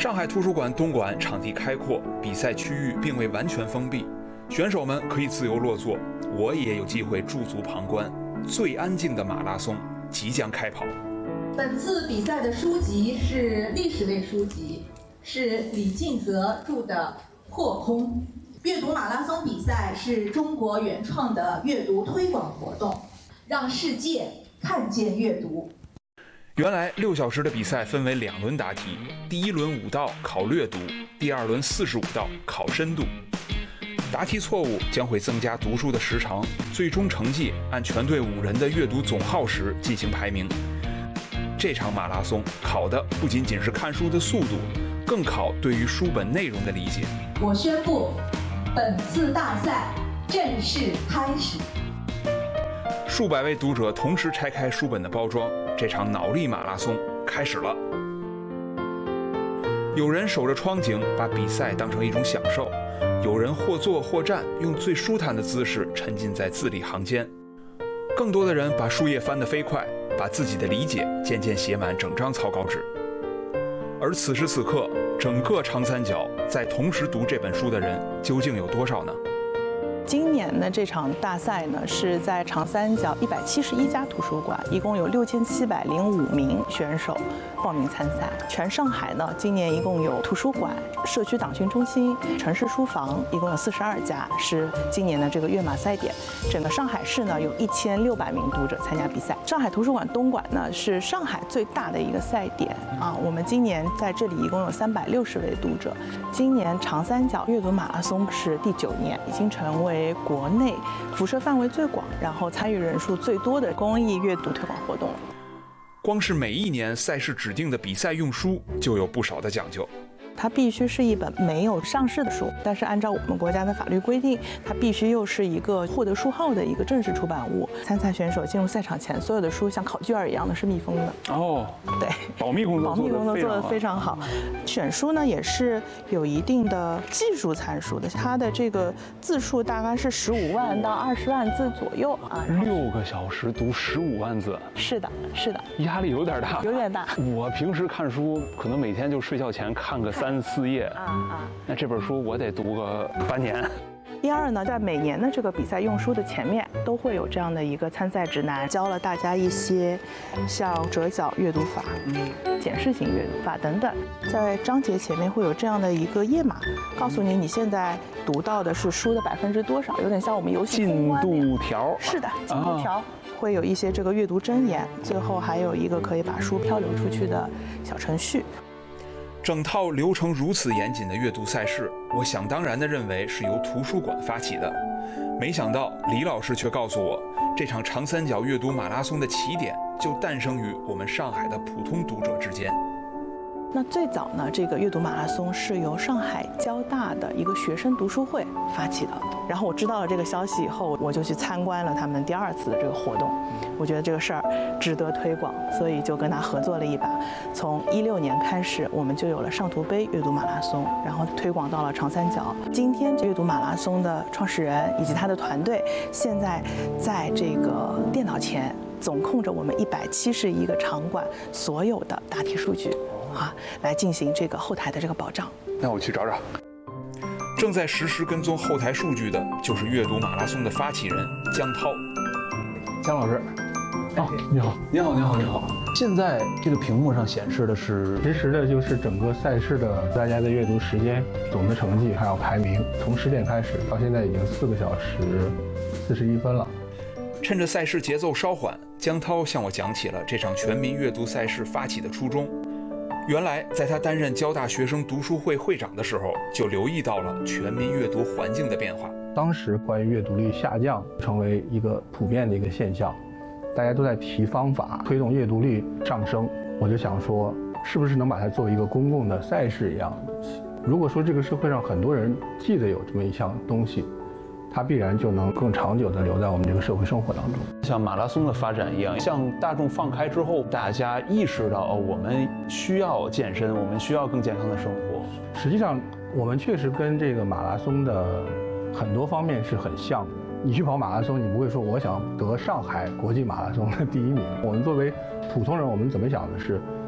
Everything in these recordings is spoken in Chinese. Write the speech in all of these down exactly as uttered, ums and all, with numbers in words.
上海图书馆东馆场地开阔，比赛区域并未完全封闭，选手们可以自由落座，我也有机会驻足旁观。最安静的马拉松即将开跑。 本次比赛的书籍是历史类书籍，是李敬泽著的《破空》。阅读马拉松比赛是中国原创的阅读推广活动，让世界看见阅读。 原来六小时的比赛分为两轮答题，第一轮五道考略读，第二轮四十五道考深度。答题错误将会增加读书的时长，最终成绩按全队五人的阅读总耗时进行排名。这场马拉松考的不仅仅是看书的速度，更考对于书本内容的理解。 我宣布，本次大赛正式开始。 数百位读者同时拆开书本的包装，这场脑力马拉松开始了。有人守着窗景，把比赛当成一种享受；有人或坐或站，用最舒坦的姿势沉浸在字里行间。更多的人把书页翻得飞快，把自己的理解渐渐写满整张草稿纸。而此时此刻，整个长三角在同时读这本书的人究竟有多少呢？ 今年的这场大赛呢，是在长三角一百七十一家图书馆，一共有六千七百零五名选手报名参赛。全上海呢，今年一共有图书馆、社区党训中心、城市书房，一共有四十二家，是今年的这个跃马赛点。整个上海市呢，有一千六百名读者参加比赛。上海图书馆东馆呢，是上海最大的一个赛点啊。我们今年在这里一共有三百六十位读者。今年长三角阅读马拉松是第九年，已经成为为国内辐射范围最广，然后参与人数最多的公益阅读推广活动。 光是每一年赛事指定的比赛用书就有不少的讲究。 它必须是一本没有上市的书，但是按照我们国家的法律规定，它必须又是一个获得书号的一个正式出版物。参赛选手进入赛场前，所有的书像考卷一样的是密封的。哦，对， 保密工作保密工作做得非常好。选书呢也是有一定的技术参数的，它的这个字数大概是十五万到二十万字左右啊。 六个小时读十五万字， 是的，是的， 压力有点大， 有点大。 我平时看书可能每天就睡觉前看个三四页啊啊，那这本书我得读个半年。 第二呢，在每年的这个比赛用书的前面，都会有这样的一个参赛指南，教了大家一些像折角阅读法、嗯、检视型阅读法等等。在章节前面会有这样的一个页码，告诉你你现在读到的是书的百分之多少，有点像我们游戏进度条。 是的，进度条。啊，会有一些这个阅读箴言，最后还有一个可以把书漂流出去的小程序。 整套流程如此严谨的阅读赛事，我想当然地认为是由图书馆发起的。没想到李老师却告诉我，这场长三角阅读马拉松的起点就诞生于我们上海的普通读者之间。 那最早呢，这个阅读马拉松是由上海交大的一个学生读书会发起的。然后我知道了这个消息以后，我就去参观了他们第二次的这个活动。我觉得这个事儿值得推广，所以就跟他合作了一把。从一六年开始，我们就有了上图杯阅读马拉松，然后推广到了长三角。今天这阅读马拉松的创始人以及他的团队，现在在这个电脑前总控着我们一百七十一个场馆所有的答题数据。啊，来进行这个后台的这个保障。 那我去找找。 正在实时跟踪后台数据的就是阅读马拉松的发起人江涛。 江老师，哦，你好， 你好，你好，你好。 现在这个屏幕上显示的是实时的，就是整个赛事的大家的阅读时间、总的成绩还有排名。从十点开始到现在已经四个小时四十一分了。 趁着赛事节奏稍缓，江涛向我讲起了这场全民阅读赛事发起的初衷。原来，在他担任交大学生读书会会长的时候，就留意到了全民阅读环境的变化。 当时关于阅读率下降成为一个普遍的一个现象，大家都在提方法推动阅读率上升。我就想说，是不是能把它作为一个公共的赛事一样的东西？如果说这个社会上很多人记得有这么一项东西，它必然就能更长久地留在我们这个社会生活当中。 像马拉松的发展一样，像大众放开之后，大家意识到哦，我们需要健身，我们需要更健康的生活。 实际上，我们确实跟这个马拉松的很多方面是很像的。你去跑马拉松，你不会说我想得上海国际马拉松的第一名。我们作为普通人，我们怎么想的是，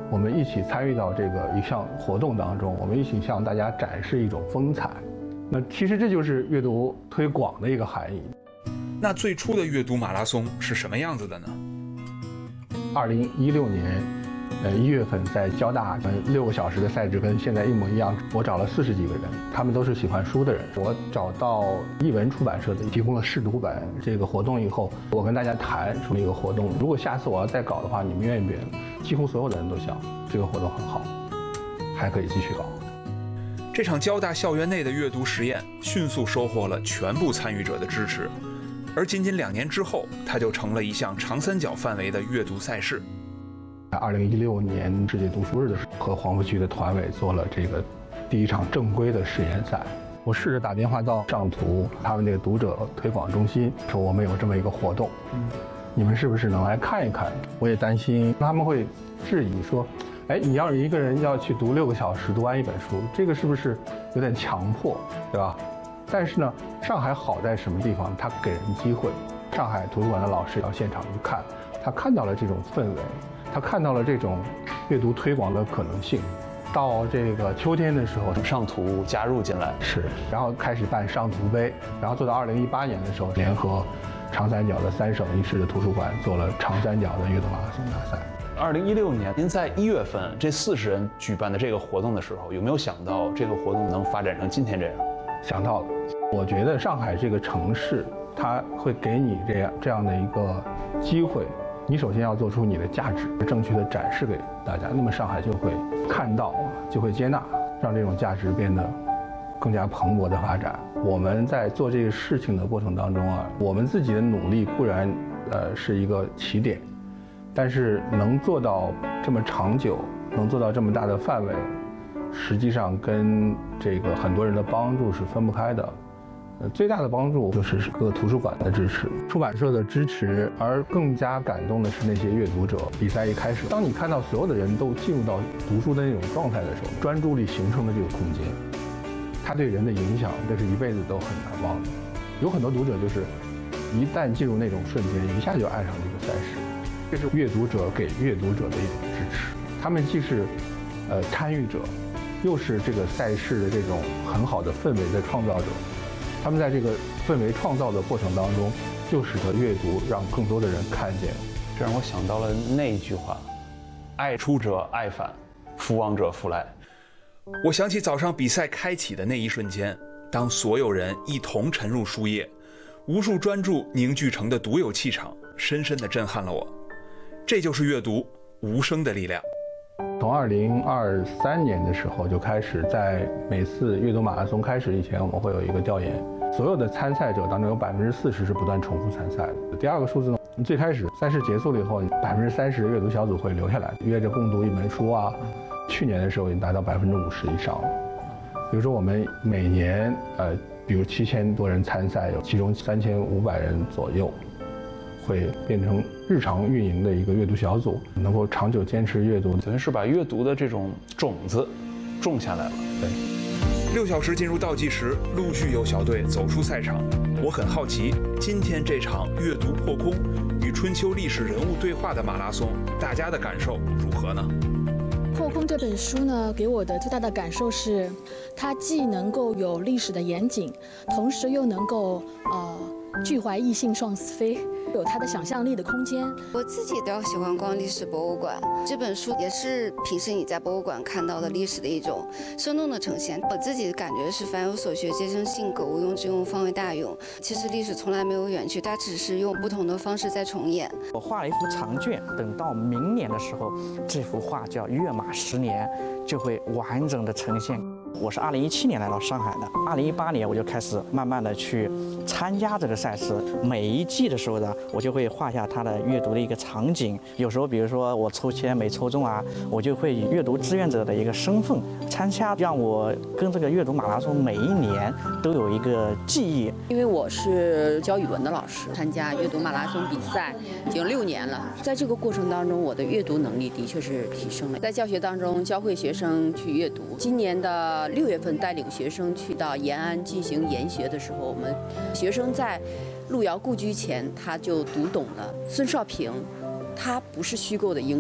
我们一起参与到这个一项活动当中，我们一起向大家展示一种风采。那其实这就是阅读推广的一个含义。 那最初的阅读马拉松是什么样子的呢？ 二零一六年，呃一月份在交大，呃六个小时的赛制跟现在一模一样。我找了四十几个人，他们都是喜欢书的人。我找到译文出版社的，提供了试读版这个活动以后，我跟大家谈说一个活动，如果下次我要再搞的话，你们愿意不愿意？几乎所有的人都想这个活动很好，还可以继续搞。 这场交大校园内的阅读实验迅速收获了全部参与者的支持，而仅仅两年之后，它就成了一项长三角范围的阅读赛事。 二零一六年世界读书日的时候，和黄浦区的团委做了这个第一场正规的实验赛。我试着打电话到上图他们那个读者推广中心，说我们有这么一个活动，嗯，你们是不是能来看一看？我也担心他们会质疑说，哎，你要是一个人要去读六个小时读完一本书，这个是不是有点强迫，对吧？但是呢，上海好在什么地方？它给人机会。上海图书馆的老师到现场去看，他看到了这种氛围，他看到了这种阅读推广的可能性。到这个秋天的时候， 上图加入进来是，然后开始办上图杯，然后做到二零一八年的时候，联合长三角的三省一市的图书馆做了长三角的阅读马拉松大赛。 二零一六年，您在一月份这四十人举办的这个活动的时候，有没有想到这个活动能发展成今天这样？ 想到了，我觉得上海这个城市，它会给你这样这样的一个机会。你首先要做出你的价值，正确的展示给大家，那么上海就会看到，就会接纳，让这种价值变得更加蓬勃的发展。我们在做这个事情的过程当中啊，我们自己的努力固然呃是一个起点。但是能做到这么长久，能做到这么大的范围，实际上跟这个很多人的帮助是分不开的。呃，最大的帮助就是各图书馆的支持、出版社的支持，而更加感动的是那些阅读者。比赛一开始，当你看到所有的人都进入到读书的那种状态的时候，专注力形成的这个空间，它对人的影响，这是一辈子都很难忘的。有很多读者就是一旦进入那种瞬间，一下就爱上这个赛事。这是阅读者给阅读者的一种支持，他们既是呃参与者，又是这个赛事的这种很好的氛围的创造者。他们在这个氛围创造的过程当中，就使得阅读让更多的人看见。 这让我想到了那一句话：“爱出者爱返，福往者福来。” 我想起早上比赛开启的那一瞬间，当所有人一同沉入书页，无数专注凝聚成的独有气场，深深地震撼了我。这就是阅读无声的力量。 从二零二三年的时候就开始，在每次阅读马拉松开始以前，我们会有一个调研，所有的参赛者当中有百分之四十是不断重复参赛的。第二个数字呢，最开始赛事结束了以后，百分之三十的阅读小组会留下来，约着共读一本书啊。去年的时候已经达到百分之五十以上了。比如说我们每年呃，比如七千多人参赛，有其中三千五百人左右。会变成日常运营的一个阅读小组，能够长久坚持阅读， 等于是把阅读的这种种子种下来了。 对， 六小时进入倒计时，陆续有小队走出赛场。我很好奇，今天这场阅读破空与春秋历史人物对话的马拉松，大家的感受如何呢？ 破空这本书呢，给我的最大的感受是，它既能够有历史的严谨，同时又能够呃俱怀逸兴创思飞。有它的想象力的空间。 我自己比较喜欢逛历史博物馆，这本书也是平时你在博物馆看到的历史的一种生动的呈现。我自己的感觉是，凡有所学，皆生性格，无用之用，方为大用。其实历史从来没有远去，它只是用不同的方式在重演。 我画了一幅长卷，等到明年的时候，这幅画叫《跃马十年》，就会完整的呈现。我是二零一七年来到上海的，二零一八年我就开始慢慢的去参加这个赛事。每一季的时候呢，我就会画下它的阅读的一个场景。有时候，比如说我抽签没抽中啊，我就会以阅读志愿者的一个身份参加，让我跟这个阅读马拉松每一年都有一个记忆。 因为我是教语文的老师，参加阅读马拉松比赛已经六年了，在这个过程当中，我的阅读能力的确是提升了。在教学当中教会学生去阅读。今年的六月份带领学生去到延安进行研学的时候，我们学生在路遥故居前，他就读懂了孙少平，他不是虚构的英雄，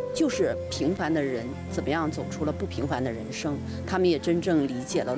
就是平凡的人怎么样走出了不平凡的人生，他们也真正理解了